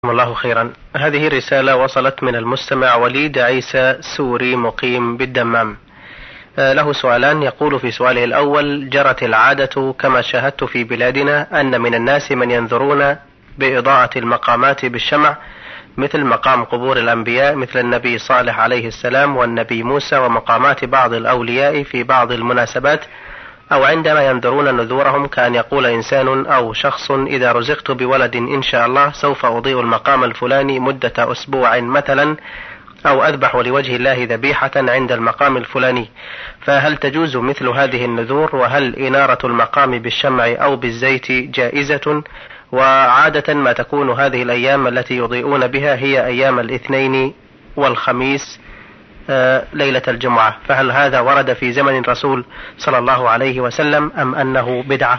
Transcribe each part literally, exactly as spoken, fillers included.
الله خيرا. هذه رسالة وصلت من المستمع وليد عيسى سوري مقيم بالدمام. له سؤالان. يقول في سؤاله الأول: جرت العادة كما شاهدت في بلادنا أن من الناس من ينذرون بإضاءة المقامات بالشمع، مثل مقام قبور الأنبياء مثل النبي صالح عليه السلام والنبي موسى، ومقامات بعض الأولياء في بعض المناسبات، أو عندما ينذرون نذورهم، كأن يقول إنسان أو شخص: إذا رزقت بولد إن شاء الله سوف أضيء المقام الفلاني مدة أسبوع مثلا، أو أذبح لوجه الله ذبيحة عند المقام الفلاني. فهل تجوز مثل هذه النذور؟ وهل إنارة المقام بالشمع أو بالزيت جائزة؟ وعادة ما تكون هذه الأيام التي يضيئون بها هي أيام الاثنين والخميس ليلة الجمعة، فهل هذا ورد في زمن الرسول صلى الله عليه وسلم أم أنه بدعة؟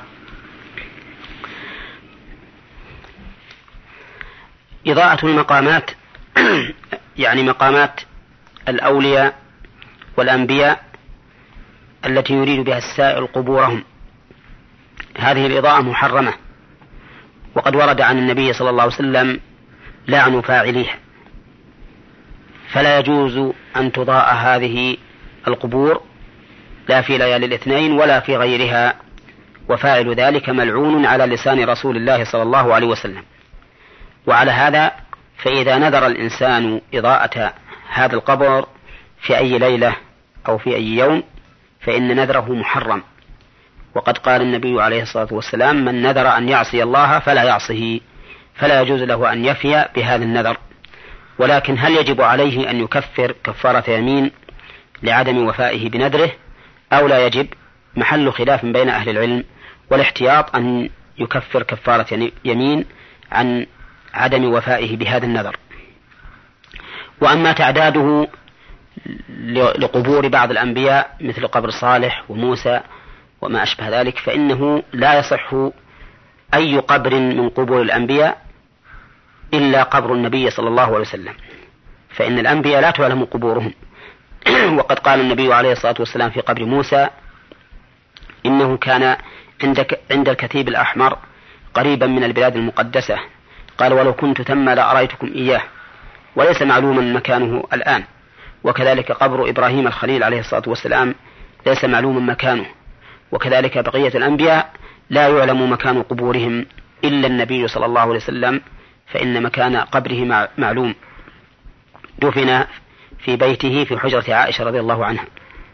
إضاءة المقامات يعني مقامات الأولياء والأنبياء التي يريد بها السائل قبورهم، هذه الإضاءة محرمة، وقد ورد عن النبي صلى الله عليه وسلم لعن فاعليها، فلا يجوز أن تضاء هذه القبور لا في ليالي الاثنين ولا في غيرها، وفاعل ذلك ملعون على لسان رسول الله صلى الله عليه وسلم. وعلى هذا فإذا نذر الإنسان إضاءة هذا القبر في أي ليلة أو في أي يوم فإن نذره محرم، وقد قال النبي عليه الصلاة والسلام: من نذر أن يعصي الله فلا يعصه، فلا يجوز له أن يفي بهذا النذر. ولكن هل يجب عليه أن يكفر كفارة يمين لعدم وفائه بنذره أو لا يجب؟ محل خلاف بين أهل العلم، والاحتياط أن يكفر كفارة يمين عن عدم وفائه بهذا النذر. وأما تعداده لقبور بعض الأنبياء مثل قبر صالح وموسى وما أشبه ذلك فإنه لا يصح أي قبر من قبور الأنبياء إلا قبر النبي صلى الله عليه وسلم، فإن الأنبياء لا تعلم قبورهم. وقد قال النبي عليه الصلاة والسلام في قبر موسى: إنه كان عند الكثيب الأحمر قريبا من البلاد المقدسة، قال: ولو كنت ثم لأريتكم إياه، وليس معلوما مكانه الآن. وكذلك قبر إبراهيم الخليل عليه الصلاة والسلام ليس معلوما مكانه، وكذلك بقية الأنبياء لا يعلم مكان قبورهم إلا النبي صلى الله عليه وسلم، فإن مكان قبره معلوم، دفن في بيته في حجرة عائشة رضي الله عنها.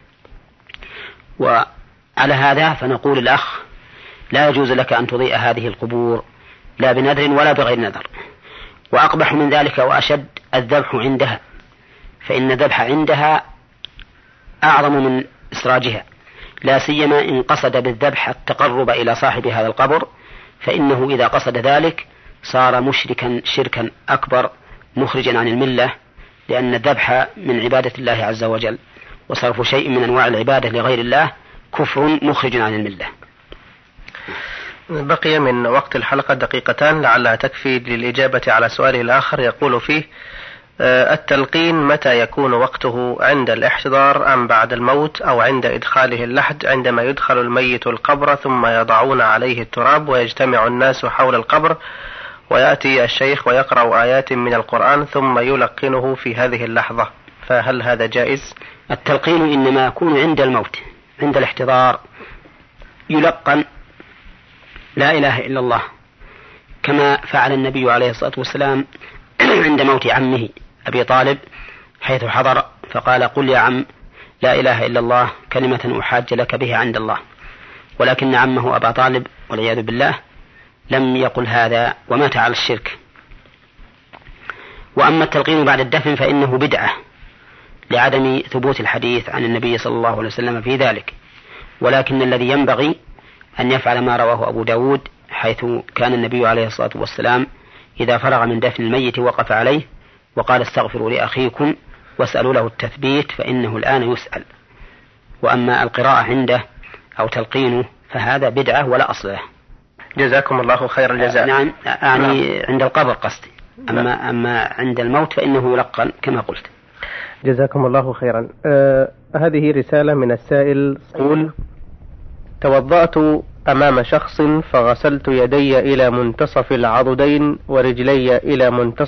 وعلى هذا فنقول الأخ: لا يجوز لك أن تضيء هذه القبور لا بنذر ولا بغير نذر. وأقبح من ذلك وأشد الذبح عندها، فإن الذبح عندها أعظم من إسراجها، لا سيما إن قصد بالذبح التقرب إلى صاحب هذا القبر، فإنه إذا قصد ذلك صار مشركا شركا أكبر مخرجا عن الملة، لأن الذبح من عبادة الله عز وجل، وصرف شيء من أنواع العبادة لغير الله كفر مخرج عن الملة. بقي من وقت الحلقة دقيقتان لعلها تكفي للإجابة على سؤاله الآخر. يقول فيه: التلقين متى يكون وقته؟ عند الاحتضار أم بعد الموت أو عند إدخاله اللحد، عندما يدخل الميت القبر ثم يضعون عليه التراب ويجتمع الناس حول القبر ويأتي الشيخ ويقرأ آيات من القرآن ثم يلقنه في هذه اللحظة، فهل هذا جائز؟ التلقين إنما يكون عند الموت، عند الاحتضار يلقن لا إله إلا الله، كما فعل النبي عليه الصلاة والسلام عند موت عمه أبي طالب، حيث حضر فقال: قل يا عم لا إله إلا الله كلمة أحاج لك بها عند الله. ولكن عمه أبا طالب والعياذ بالله لم يقل هذا ومات على الشرك. وأما التلقين بعد الدفن فإنه بدعة لعدم ثبوت الحديث عن النبي صلى الله عليه وسلم في ذلك، ولكن الذي ينبغي أن يفعل ما رواه أبو داود، حيث كان النبي عليه الصلاة والسلام إذا فرغ من دفن الميت وقف عليه وقال: استغفروا لأخيكم واسألوا له التثبيت فإنه الآن يسأل. وأما القراءة عنده أو تلقينه فهذا بدعة ولا أصل له. جزاكم الله خير الجزاء. نعم، يعني عند القبر قصدي، أما, أما عند الموت فإنه يلقن كما قلت. جزاكم الله خيرا. آه هذه رسالة من السائل يقول: توضأت أمام شخص فغسلت يدي إلى منتصف العضدين ورجلي إلى منتصف